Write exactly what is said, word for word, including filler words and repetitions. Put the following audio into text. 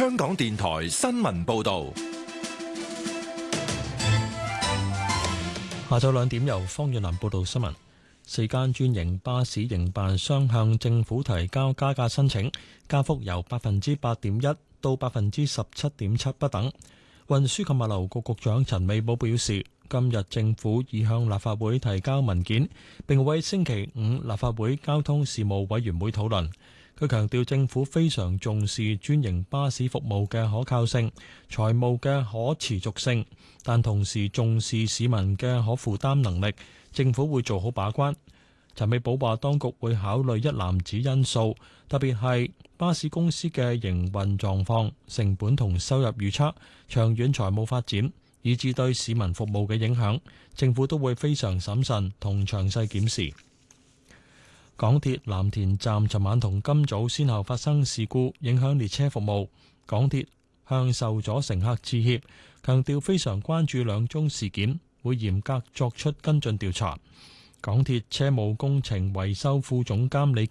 香港電台新聞報道。 下晝兩點由方遠南報道新聞。四間專營巴士營辦商向政府提交加價申請，加幅由百分之八點一到百分之十七點七不等。運輸及物流局局長陳美寶表示，今日政府已向立法會提交文件，並會星期五立法會交通事務委員會討論。佢強調政府非常重視專營巴士服務嘅可靠性、財務嘅可持續性，但同時重視市民嘅可負擔能力，政府會做好把關。陳美寶話，當局會考慮一籃子因素，特別係巴士公司嘅營運狀況、成本同收入預測、長遠財務發展，以至對市民服務嘅影響，政府都會非常審慎同詳細檢視。港鐵藍田站尋晚同今早先後發生事故，影響列車服務。港鐵向受阻乘客致歉，強調非常關注兩宗事件，會嚴格作出跟進調查。港鐵車務工程維修副總監李